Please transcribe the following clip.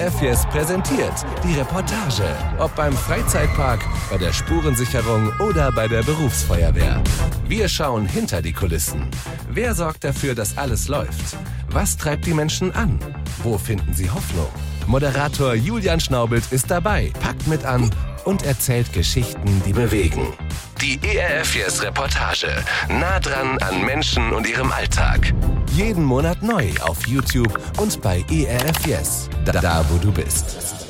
ERF Yes präsentiert die Reportage. Ob beim Freizeitpark, bei der Spurensicherung oder bei der Berufsfeuerwehr. Wir schauen hinter die Kulissen. Wer sorgt dafür, dass alles läuft? Was treibt die Menschen an? Wo finden sie Hoffnung? Moderator Julian Schnaubelt ist dabei, packt mit an und erzählt Geschichten, die bewegen. Die ERF Yes Reportage. Nah dran an Menschen und ihrem Alltag. Jeden Monat neu auf YouTube und bei ERF Yes. Da wo du bist.